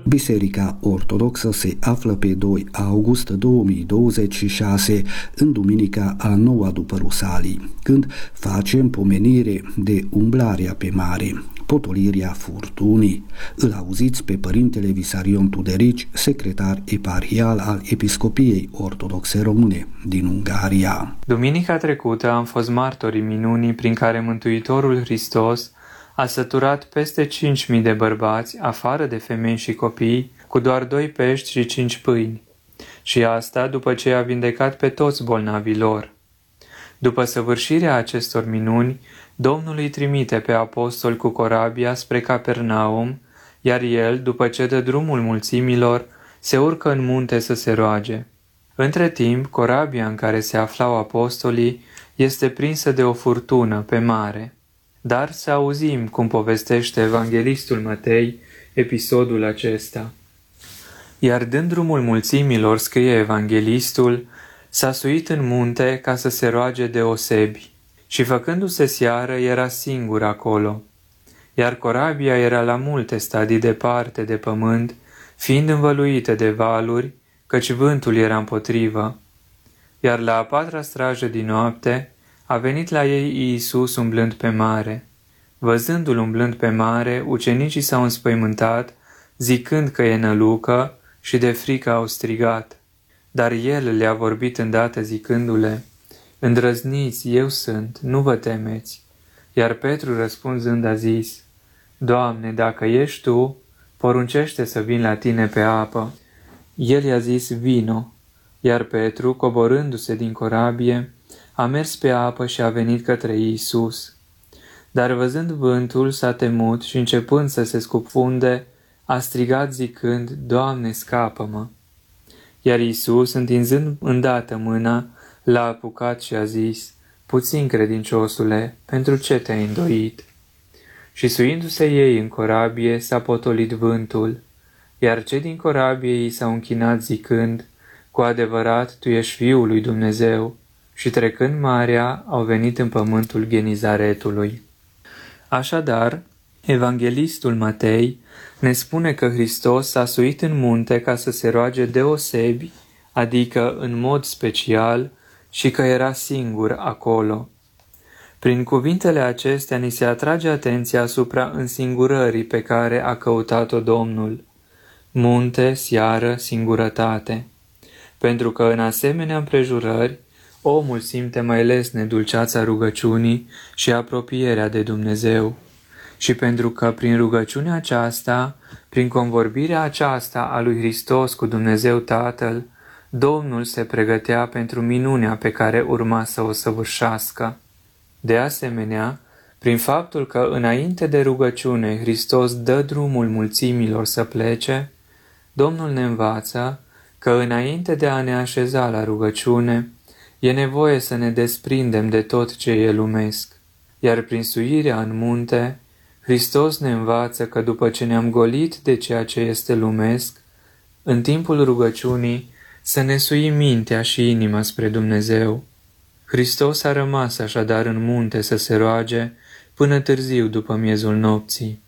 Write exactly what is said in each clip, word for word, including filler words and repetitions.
Biserica Ortodoxă se află pe doi august două mii douăzeci și șase, în duminica a noua după Rusalii, când facem pomenire de umblarea pe mare, potolirea furtunii. Îl auziți pe părintele Visarion Tuderici, secretar eparhial al Episcopiei Ortodoxe Române din Ungaria. Duminica trecută am fost martorii minunii prin care Mântuitorul Hristos a săturat peste cinci mii de bărbați, afară de femei și copii, cu doar doi pești și cinci pâini. Și asta după ce a vindecat pe toți bolnavii lor. După săvârșirea acestor minuni, Domnul îi trimite pe apostoli cu corabia spre Capernaum, iar el, după ce dă drumul mulțimilor, se urcă în munte să se roage. Între timp, corabia în care se aflau apostolii este prinsă de o furtună pe mare. Dar să auzim cum povestește evanghelistul Matei episodul acesta. Iar dând drumul mulțimilor, scrie evanghelistul, s-a suit în munte ca să se roage deosebi și făcându-se seară era singur acolo. Iar corabia era la multe stadii departe de pământ, fiind învăluită de valuri, căci vântul era împotrivă. Iar la a patra strajă din noapte a venit la ei Iisus umblând pe mare. Văzându-l umblând pe mare, ucenicii s-au înspăimântat, zicând că e nălucă, și de frică au strigat. Dar el le-a vorbit îndată zicându-le, îndrăzniți, eu sunt, nu vă temeți. Iar Petru răspunzând a zis, Doamne, dacă ești Tu, poruncește să vin la Tine pe apă. El i-a zis, vino. Iar Petru, coborându-se din corabie, a mers pe apă și a venit către Iisus. Dar văzând vântul, s-a temut și începând să se scufunde, a strigat zicând, Doamne, scapă-mă! Iar Iisus, întinzând îndată mâna, l-a apucat și a zis, puțin credinciosule, pentru ce te-ai îndoit? Și suindu-se ei în corabie, s-a potolit vântul, iar cei din corabie i s-au închinat zicând, cu adevărat, Tu ești Fiul lui Dumnezeu. Și trecând marea, au venit în pământul Genizaretului. Așadar, evanghelistul Matei ne spune că Hristos s-a suit în munte ca să se roage deosebi, adică în mod special, și că era singur acolo. Prin cuvintele acestea ni se atrage atenția asupra însingurării pe care a căutat-o Domnul. Munte, seară, singurătate. Pentru că în asemenea împrejurări, omul simte mai lesne dulceața rugăciunii și apropierea de Dumnezeu. Și pentru că prin rugăciunea aceasta, prin convorbirea aceasta a lui Hristos cu Dumnezeu Tatăl, Domnul se pregătea pentru minunea pe care urma să o săvârșească. De asemenea, prin faptul că înainte de rugăciune Hristos dă drumul mulțimilor să plece, Domnul ne învață că înainte de a ne așeza la rugăciune, e nevoie să ne desprindem de tot ce e lumesc, iar prin suirea în munte, Hristos ne învață că după ce ne-am golit de ceea ce este lumesc, în timpul rugăciunii să ne suim mintea și inima spre Dumnezeu. Hristos a rămas așadar în munte să se roage până târziu după miezul nopții.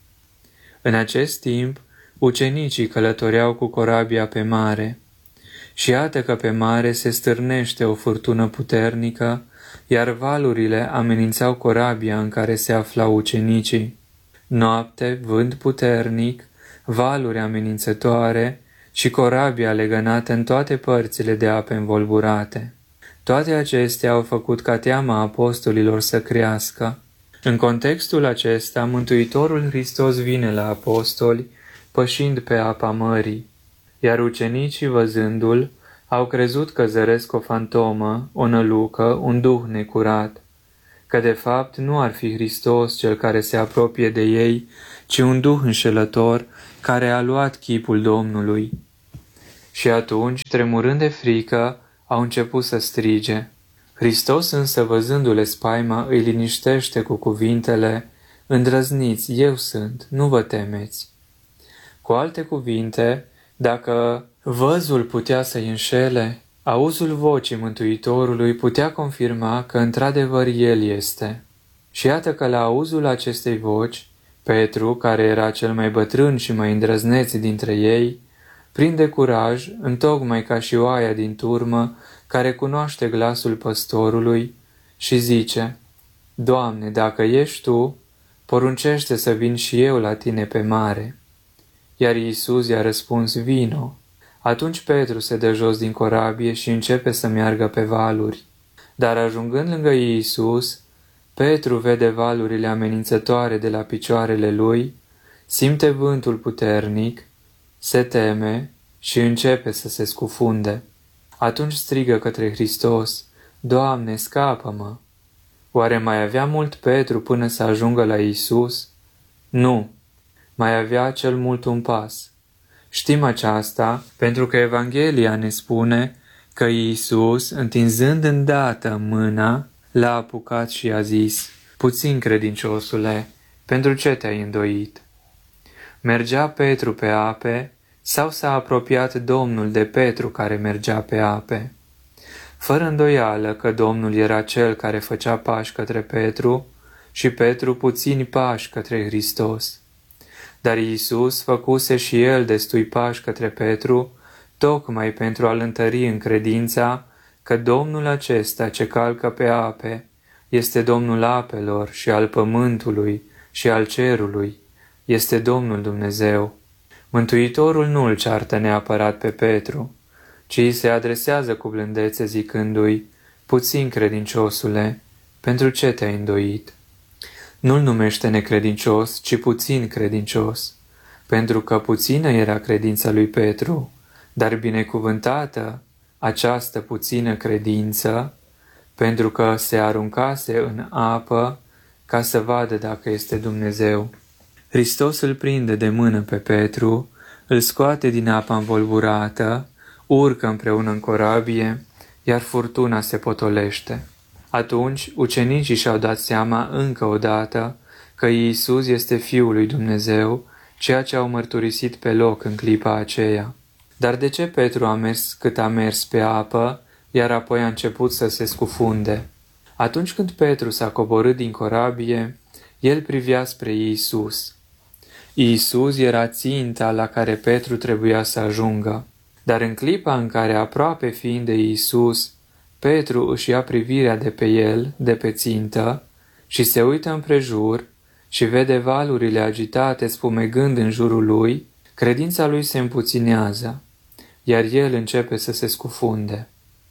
În acest timp, ucenicii călătoreau cu corabia pe mare. Și iată că pe mare se stârnește o furtună puternică, iar valurile amenințau corabia în care se aflau ucenicii. Noapte, vânt puternic, valuri amenințătoare și corabia legănată în toate părțile de ape învolburate. Toate acestea au făcut ca teama apostolilor să crească. În contextul acesta, Mântuitorul Hristos vine la apostoli, pășind pe apa mării. Iar ucenicii, văzându-l, au crezut că zăresc o fantomă, o nălucă, un duh necurat, că de fapt nu ar fi Hristos cel care se apropie de ei, ci un duh înșelător care a luat chipul Domnului. Și atunci, tremurând de frică, au început să strige. Hristos însă, văzându-le spaima, îi liniștește cu cuvintele, îndrăzniți, eu sunt, nu vă temeți. Cu alte cuvinte, dacă văzul putea să-i înșele, auzul vocii Mântuitorului putea confirma că într-adevăr El este. Și iată că la auzul acestei voci, Petru, care era cel mai bătrân și mai îndrăzneț dintre ei, prinde curaj, întocmai ca și oaia din turmă, care cunoaște glasul păstorului, și zice: Doamne, dacă ești Tu, poruncește să vin și eu la Tine pe mare. Iar Iisus i-a răspuns: Vino. Atunci Petru se dă jos din corabie și începe să meargă pe valuri. Dar ajungând lângă Iisus, Petru vede valurile amenințătoare de la picioarele lui, simte vântul puternic, se teme și începe să se scufunde. Atunci strigă către Hristos: Doamne, scapă-mă! Oare mai avea mult Petru până să ajungă la Iisus? Nu, mai avea cel mult un pas. Știm aceasta pentru că Evanghelia ne spune că Iisus, întinzând îndată mâna, l-a apucat și a zis: Puțin credinciosule, pentru ce te-ai îndoit? Mergea Petru pe ape sau s-a apropiat Domnul de Petru care mergea pe ape? Fără îndoială că Domnul era cel care făcea pași către Petru și Petru puțini pași către Hristos. Dar Iisus făcuse și El destui pași către Petru, tocmai pentru a-l întări în credința că Domnul acesta ce calcă pe ape este Domnul apelor și al pământului și al cerului, este Domnul Dumnezeu. Mântuitorul nu îl ceartă neapărat pe Petru, ci îi se adresează cu blândețe zicându-i: Puțin credinciosule, pentru ce te-ai îndoit? Nu-l numește necredincios, ci puțin credincios, pentru că puțină era credința lui Petru, dar binecuvântată această puțină credință, pentru că se aruncase în apă ca să vadă dacă este Dumnezeu. Hristos îl prinde de mână pe Petru, îl scoate din apa învolburată, urcă împreună în corabie, iar furtuna se potolește. Atunci ucenicii și-au dat seama încă o dată că Iisus este Fiul lui Dumnezeu, ceea ce au mărturisit pe loc în clipa aceea. Dar de ce Petru a mers cât a mers pe apă, iar apoi a început să se scufunde? Atunci când Petru s-a coborât din corabie, el privea spre Iisus. Iisus era ținta la care Petru trebuia să ajungă. Dar în clipa în care, aproape fiind de Iisus, Petru își ia privirea de pe el, de pe țintă, și se uită împrejur și vede valurile agitate spumegând în jurul lui, credința lui se împuținează, iar el începe să se scufunde.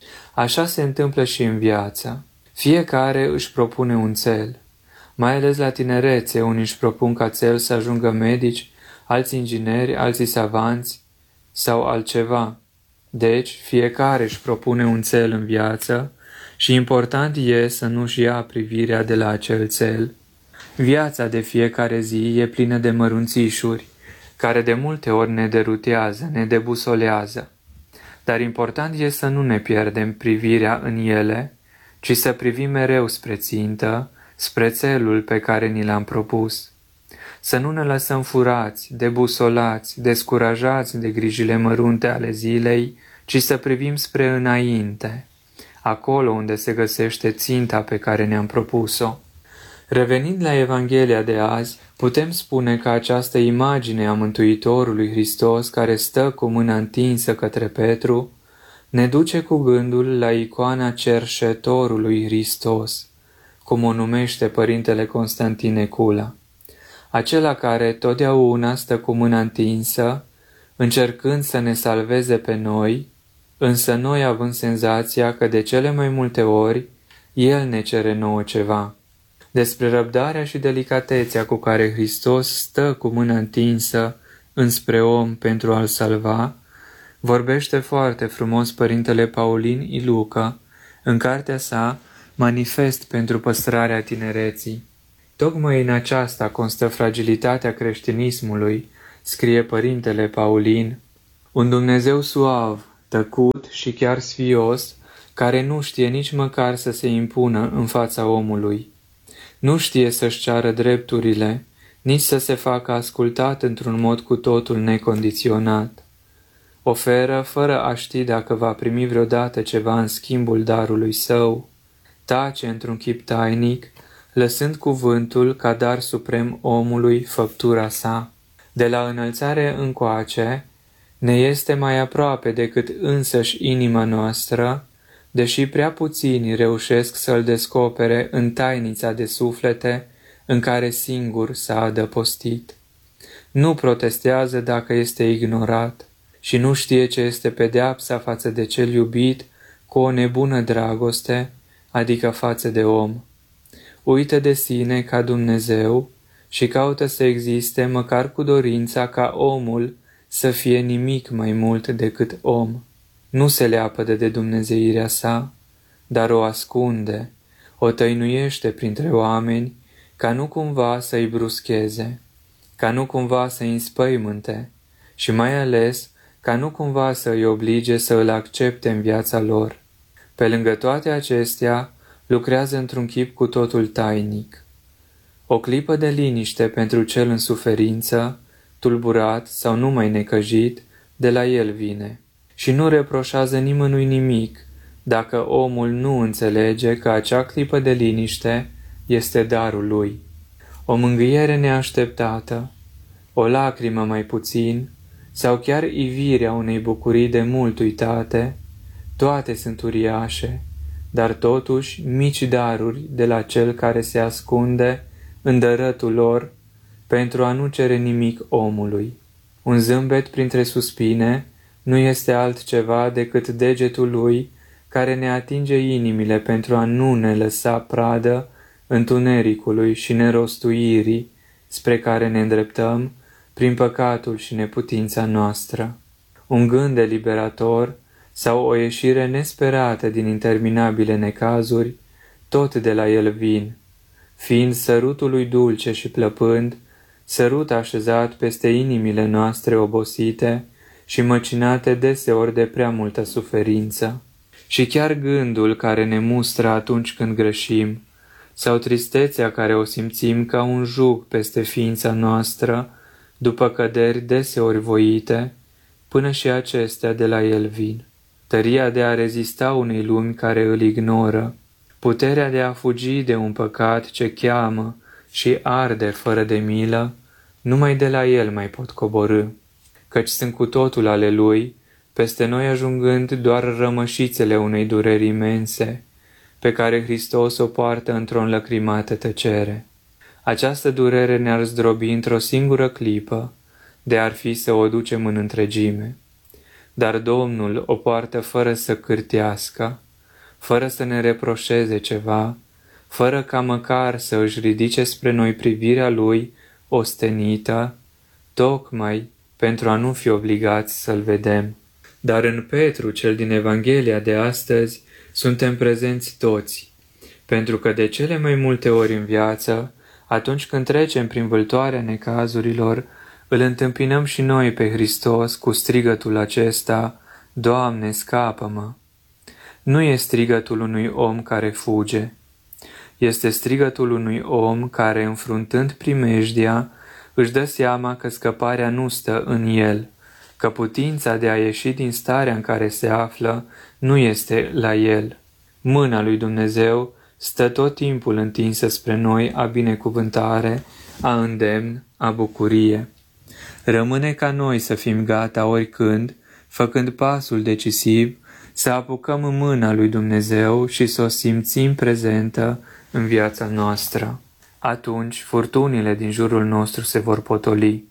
Așa se întâmplă și în viață. Fiecare își propune un cel. Mai ales la tinerețe, unii își propun ca cel să ajungă medici, alții ingineri, alții savanți sau altceva. Deci, fiecare își propune un cel în viață și important e să nu-și ia privirea de la acel cel. Viața de fiecare zi e plină de mărunțișuri, care de multe ori ne derutează, ne debusolează. Dar important e să nu ne pierdem privirea în ele, ci să privim mereu spre țintă, spre țelul pe care ni l-am propus. Să nu ne lăsăm furați, debusolați, descurajați de grijile mărunte ale zilei, ci să privim spre înainte, acolo unde se găsește ținta pe care ne-am propus-o. Revenind la Evanghelia de azi, putem spune că această imagine a Mântuitorului Hristos care stă cu mâna întinsă către Petru ne duce cu gândul la icoana cerșetorului Hristos, cum o numește părintele Constantin Necula, acela care totdeauna stă cu mâna întinsă, încercând să ne salveze pe noi, însă noi având senzația că de cele mai multe ori El ne cere nouă ceva. Despre răbdarea și delicatețea cu care Hristos stă cu mâna întinsă înspre om pentru a-l salva, vorbește foarte frumos părintele Paulin Iluca în cartea sa Manifest pentru păstrarea tinereții. Tocmai în aceasta constă fragilitatea creștinismului, scrie părintele Paulin, un Dumnezeu suav, tăcut și chiar sfios, care nu știe nici măcar să se impună în fața omului. Nu știe să-și ceară drepturile, nici să se facă ascultat într-un mod cu totul necondiționat. Oferă fără a ști dacă va primi vreodată ceva în schimbul darului său. Tace într-un chip tainic, lăsând cuvântul ca dar suprem omului făptura sa. De la înălțare încoace, ne este mai aproape decât însăși inima noastră, deși prea puțini reușesc să-l descopere în tainița de suflete în care singur s-a adăpostit. Nu protestează dacă este ignorat și nu știe ce este pedeapsa față de cel iubit cu o nebună dragoste, adică față de om. Uită de sine ca Dumnezeu și caută să existe măcar cu dorința ca omul să fie nimic mai mult decât om. Nu se leapădă de dumnezeirea sa, dar o ascunde, o tăinuiește printre oameni, ca nu cumva să-i bruscheze, ca nu cumva să-i înspăimânte și mai ales ca nu cumva să îi oblige să îl accepte în viața lor. Pe lângă toate acestea, lucrează într-un chip cu totul tainic. O clipă de liniște pentru cel în suferință, tulburat sau numai necăjit, de la el vine. Și nu reproșează nimănui nimic, dacă omul nu înțelege că acea clipă de liniște este darul lui. O mângâiere neașteptată, o lacrimă mai puțin, sau chiar ivirea unei bucurii de mult uitate, toate sunt uriașe, dar totuși mici daruri de la cel care se ascunde în dărătul lor pentru a nu cere nimic omului. Un zâmbet printre suspine nu este altceva decât degetul lui care ne atinge inimile pentru a nu ne lăsa pradă întunericului și nerostuirii spre care ne îndreptăm prin păcatul și neputința noastră. Un gând eliberator sau o ieșire nesperată din interminabile necazuri, tot de la el vin, fiind sărutul lui dulce și plăpând, sărut așezat peste inimile noastre obosite și măcinate deseori de prea multă suferință. Și chiar gândul care ne mustră atunci când greșim, sau tristețea care o simțim ca un jug peste ființa noastră, după căderi deseori voite, până și acestea de la el vin. Tăria de a rezista unei lumi care îl ignoră, puterea de a fugi de un păcat ce cheamă și arde fără de milă, numai de la el mai pot coborî, căci sunt cu totul ale lui, peste noi ajungând doar rămășițele unei dureri imense, pe care Hristos o poartă într-o înlăcrimată tăcere. Această durere ne-ar zdrobi într-o singură clipă, de ar fi să o ducem în întregime. Dar Domnul o poartă fără să cârtească, fără să ne reproșeze ceva, fără ca măcar să își ridice spre noi privirea lui ostenită, tocmai pentru a nu fi obligați să-l vedem. Dar în Petru, cel din Evanghelia de astăzi, suntem prezenți toți, pentru că de cele mai multe ori în viață, atunci când trecem prin vâltoarea necazurilor, îl întâmpinăm și noi pe Hristos cu strigătul acesta, Doamne, scapă-mă! Nu e strigătul unui om care fuge, este strigătul unui om care, înfruntând primejdia, își dă seama că scăparea nu stă în el, că putința de a ieși din starea în care se află nu este la el. Mâna lui Dumnezeu stă tot timpul întinsă spre noi a binecuvântare, a îndemn, a bucurie. Rămâne ca noi să fim gata oricând, făcând pasul decisiv, să apucăm în mâna lui Dumnezeu și să o simțim prezentă în viața noastră. Atunci furtunile din jurul nostru se vor potoli.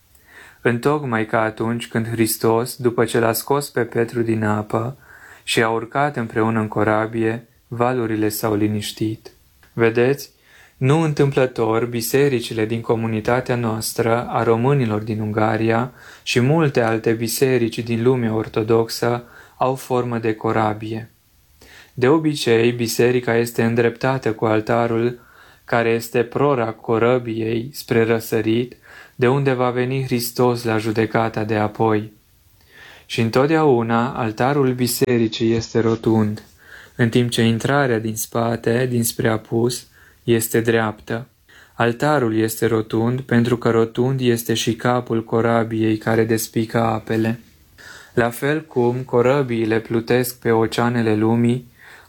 Întocmai ca atunci când Hristos, după ce l-a scos pe Petru din apă și a urcat împreună în corabie, valurile s-au liniștit. Vedeți, nu întâmplător, bisericile din comunitatea noastră, a românilor din Ungaria și multe alte biserici din lumea ortodoxă au formă de corabie. De obicei, biserica este îndreptată cu altarul care este prora corăbiei spre răsărit, de unde va veni Hristos la judecata de apoi. Și întotdeauna altarul bisericii este rotund, în timp ce intrarea din spate, dinspre apus, este dreaptă. Altarul este rotund pentru că rotund este și capul corabiei care despică apele. La fel cum corăbiile plutesc pe oceanele lumii,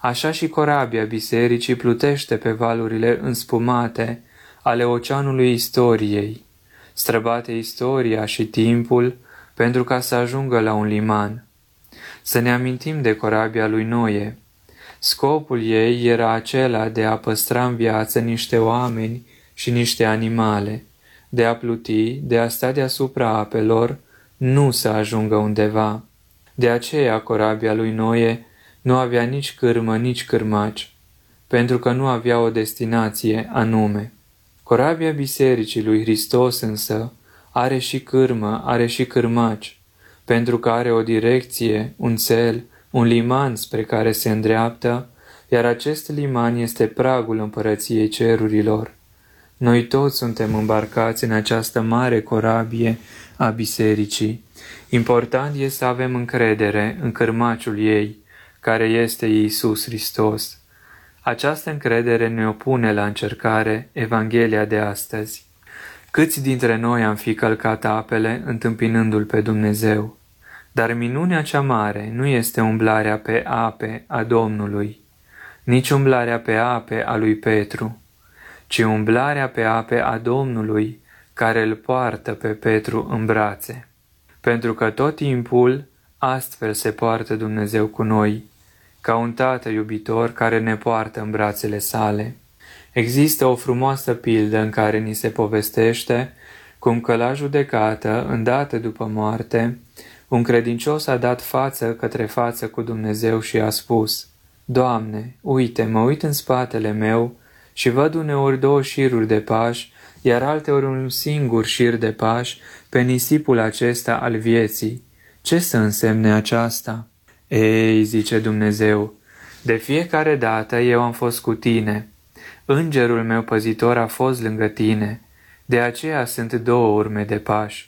Așa și corabia bisericii plutește pe valurile înspumate ale oceanului istoriei. Străbate istoria și timpul pentru ca să ajungă la un liman. Să ne amintim de corabia lui Noe. Scopul ei era acela de a păstra în viață niște oameni și niște animale, de a pluti, de a sta deasupra apelor, nu să ajungă undeva. De aceea corabia lui Noe nu avea nici cârmă, nici cârmaci, pentru că nu avea o destinație anume. Corabia Bisericii lui Hristos însă are și cârmă, are și cârmaci, pentru că are o direcție, un cel, un liman spre care se îndreaptă, iar acest liman este pragul împărăției cerurilor. Noi toți suntem îmbarcați în această mare corabie a bisericii. Important este să avem încredere în cârmaciul ei, care este Iisus Hristos. Această încredere ne opune la încercare Evanghelia de astăzi. Câți dintre noi am fi călcat apele întâmpinându-L pe Dumnezeu? Dar minunea cea mare nu este umblarea pe ape a Domnului, nici umblarea pe ape a lui Petru, ci umblarea pe ape a Domnului, care îl poartă pe Petru în brațe. Pentru că tot timpul astfel se poartă Dumnezeu cu noi, ca un tată iubitor care ne poartă în brațele sale. Există o frumoasă pildă în care ni se povestește cum că la judecată, îndată după moarte, un credincios a dat față către față cu Dumnezeu și a spus: Doamne, uite, mă uit în spatele meu și văd uneori două șiruri de pași, iar alteori un singur șir de pași pe nisipul acesta al vieții. Ce să însemne aceasta? Ei, zice Dumnezeu, de fiecare dată eu am fost cu tine. Îngerul meu păzitor a fost lângă tine. De aceea sunt două urme de pași.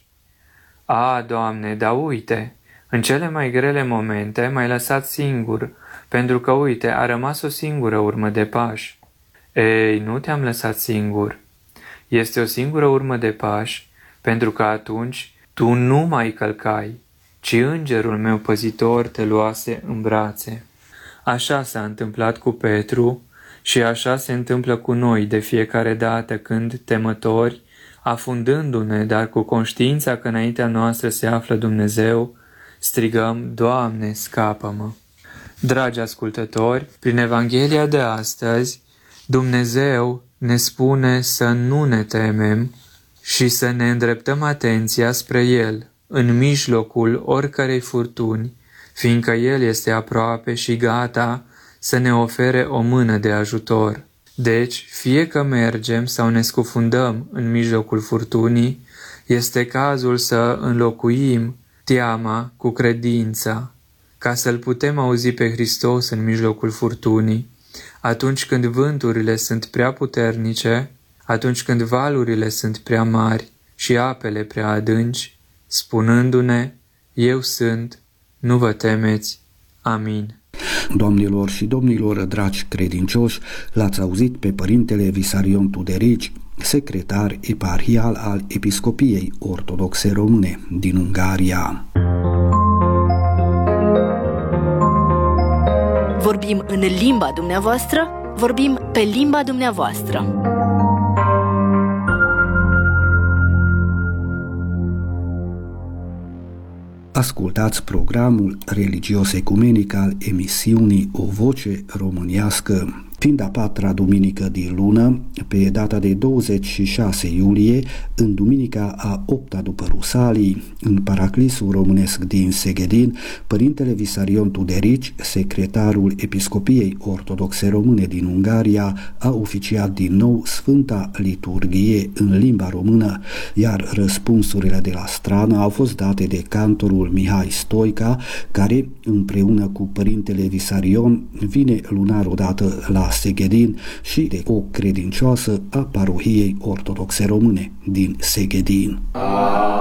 A, Doamne, dar uite, în cele mai grele momente m-ai lăsat singur, pentru că, uite, a rămas o singură urmă de pași. Ei, nu te-am lăsat singur. Este o singură urmă de pași, pentru că atunci tu nu mai călcai, ci îngerul meu păzitor te luase în brațe. Așa s-a întâmplat cu Petru și așa se întâmplă cu noi de fiecare dată când, temători, afundându-ne, dar cu conștiința că înaintea noastră se află Dumnezeu, strigăm: Doamne, scapă-mă! Dragi ascultători, prin Evanghelia de astăzi, Dumnezeu ne spune să nu ne temem și să ne îndreptăm atenția spre El, în mijlocul oricărei furtuni, fiindcă El este aproape și gata să ne ofere o mână de ajutor. Deci, fie că mergem sau ne scufundăm în mijlocul furtunii, este cazul să înlocuim teama cu credința, ca să-L putem auzi pe Hristos în mijlocul furtunii, atunci când vânturile sunt prea puternice, atunci când valurile sunt prea mari și apele prea adânci, spunându-ne: Eu sunt, nu vă temeți. Amin. Doamnelor și domnilor, dragi credincioși, l-ați auzit pe Părintele Visarion Tuderici, secretar eparhial al Episcopiei Ortodoxe Române din Ungaria. Vorbim în limba dumneavoastră, vorbim pe limba dumneavoastră. Ascultați programul religios ecumenic al emisiunii O Voce Românească, fiind a patra duminică din lună, pe data de douăzeci și șase iulie, în duminica a opta după Rusalii, în Paraclisul Românesc din Seghedin, Părintele Visarion Tuderici, secretarul Episcopiei Ortodoxe Române din Ungaria, a oficiat din nou Sfânta Liturghie în limba română, iar răspunsurile de la strană au fost date de cantorul Mihai Stoica, care, împreună cu Părintele Visarion, vine lunar odată la Seghedin și de o credincioasă a Parohiei Ortodoxe Române din Seghedin.